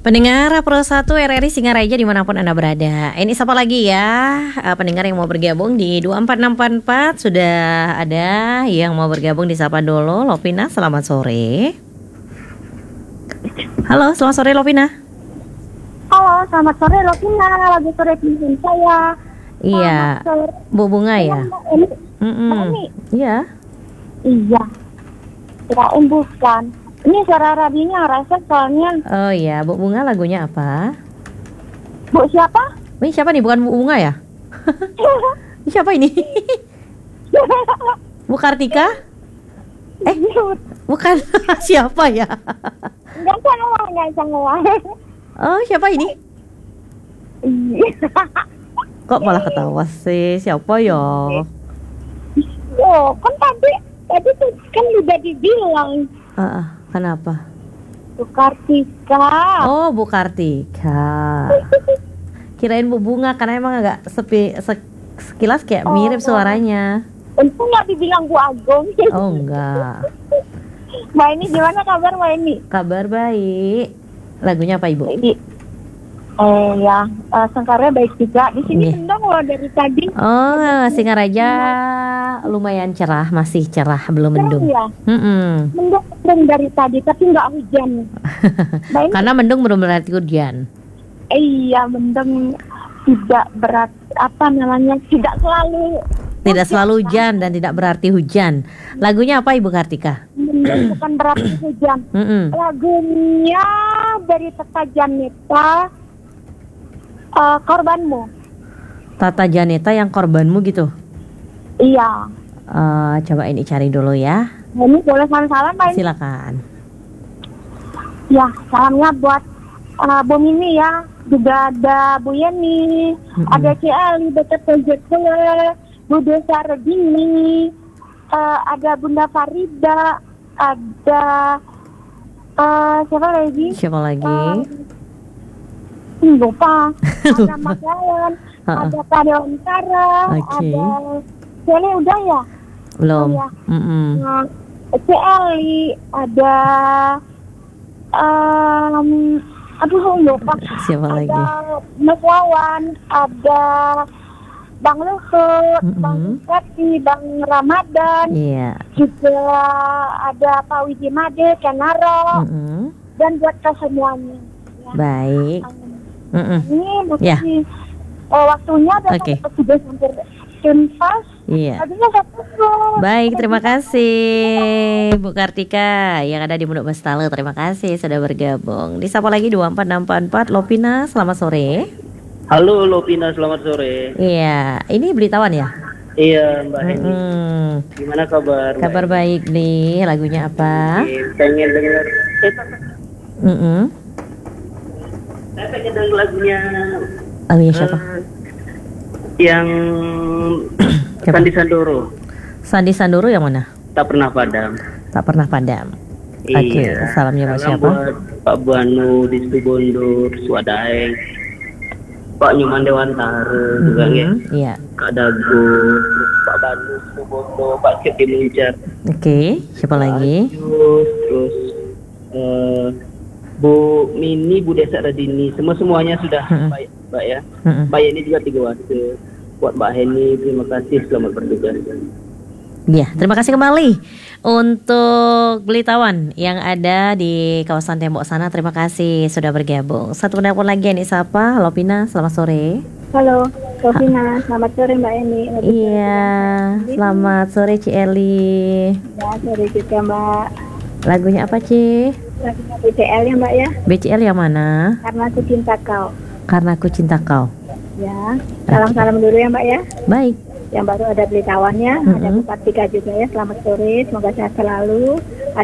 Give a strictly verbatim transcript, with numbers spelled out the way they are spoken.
Pendengar Pro satu R R I Singaraja dimanapun Anda berada. Ini siapa lagi ya uh, pendengar yang mau bergabung di dua empat enam empat empat. Sudah ada yang mau bergabung di Sapa Dolo. Lovina, selamat sore. Halo, selamat sore Lovina. Halo, selamat sore Lovina. Lagi sore pimpin saya. Iya, Bu Bunga ya. Mm-mm. Iya. Iya. Kirain bukan. Ini suara radionya rasa soalnya. Oh iya, Bu Bunga lagunya apa? Bu siapa? Ini siapa nih? Bukan Bu Bunga ya? Ini siapa ini? Bu Kartika? Eh, bukan. Siapa ya? Enggak sama, enggak sama. Oh, siapa ini? Kok malah ketawa sih? Siapa ya? Oh, kan tadi tadi tuh kan udah dibilang. Uh, uh, kenapa? Bu Kartika. Oh, Bu Kartika. Kirain Bu Bunga karena emang agak sepi sek- sekilas kayak Oh, mirip suaranya. Untung nggak dibilang Bu Agong. Oh enggak. Mbak ini gimana kabar Mbak ini? Kabar baik. Lagunya apa Ibu? Jadi, eh ya, uh, Sengkarnya baik juga. Di sini Iya. sendang loh dari tadi. Oh, Singaraja lumayan cerah, masih cerah, belum mendung. Ya, Mm-mm. mendung, mendung dari tadi, tapi nggak hujan. Mbak ini, Karena mendung belum berarti hujan. eh, iya mendung tidak berat apa namanya tidak selalu Tidak selalu hujan dan tidak berarti hujan. Lagunya apa Ibu Kartika? mendung bukan berarti hujan. Mm-mm. Lagunya dari Tata Janeta, uh, Korbanmu. Tata Janeta yang korbanmu gitu. Iya. Eh, coba ini cari dulu ya. Ini boleh salam-salam Mbak ini? Silakan. Ya, salamnya buat uh, Bu Mimi ya. Juga ada Bu Yeni, Mm-mm. ada C Ali, B T P J K, Bu Desa Redini, uh, ada Bunda Farida, ada uh, siapa lagi? Siapa lagi? Uh, lupa. Ada Mas Lawan, Ha-ha. ada Pak Dewantara, Oke. ada Celi udah ya? Belum. Oh, ya. Mm-mm. Nah, C Ali, ada um, aduh lupa. Siapa Ada lagi? Mas Wawan, ada Bang Luhut, Mm-mm. Bang Kati, Bang Ramadan, Iya. juga ada Pak Wiji Made, Kenaro, Mm-mm. dan buat ke semuanya. Ya. Baik. Mm-mm. Ini Ya. masih eh, waktunya dan Oke. sudah hampir tuntas. Iya. Tadinya saya tunggu. Baik, terima kasih Bu Kartika yang ada di Munduk Bestale. Terima kasih sudah bergabung. Disapa lagi dua empat enam empat empat. Lovina, selamat sore. Halo Lovina, selamat sore. Iya, ini Blitawan ya? Iya Mbak Heni, Mm-mm. gimana kabar? Mbak Kabar baik nih. Lagunya apa? Heni? Pengen denger, eh, Mm-mm. saya pengen denger lagunya Oh iya, siapa? eh, yang Siapa? Sandi Sandoro, Sandi Sandoro yang mana? tak pernah padam. Tak pernah padam. Oke, Iya. salamnya buat Salam siapa? buat Pak Buanu di Situbondo, Suadaeng, Pak Nyuman Dewantara juga ya, Mm-mm. Iya. Kak Dago, terus Pak Banu Situbondo, Pak Kit di Muncar. Oke, siapa lagi? Terus, terus eh, Bu Mini, Bu Desa Radini, semua semuanya sudah Mm-mm. baik, Mbak ya. Mm-mm. Mbak ini juga tiga waktu. Buat Mbak Heni, terima kasih, selamat bertugas. Iya, terima kasih kembali untuk Blitawan yang ada di kawasan Tembok sana. Terima kasih sudah bergabung. Satu penelpon lagi yang disapa. Lovina, selamat sore. Halo, Sofina, selamat sore Mbak Eni. Iya, selamat sore Ci Eli. Ya, sore juga Mbak. Lagunya apa Ci? Lagunya B C L ya Mbak ya, B C L yang mana? karena aku cinta kau. Karena aku cinta kau. Ya, salam-salam dulu ya Mbak ya. Baik. Yang baru ada Belitawannya, ada Mm-mm. Bu Kartika juga ya. Selamat sore, semoga sehat selalu.